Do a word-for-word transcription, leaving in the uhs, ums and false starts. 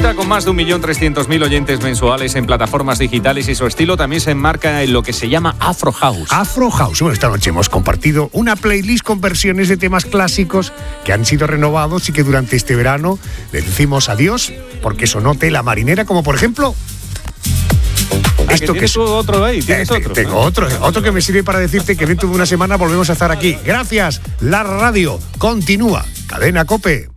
Cuenta con más de un millón trescientos mil oyentes mensuales en plataformas digitales y su estilo también se enmarca en lo que se llama Afro House. Afro House. Bueno, esta noche hemos compartido una playlist con versiones de temas clásicos que han sido renovados y que durante este verano le decimos adiós porque sonó Tela Marinera, como por ejemplo... Ah, esto que, que es otro ahí, ¿tienes eh, otro? Tengo otro, otro que me sirve para decirte que dentro de una semana volvemos a estar aquí. Gracias, la radio continúa. Cadena COPE.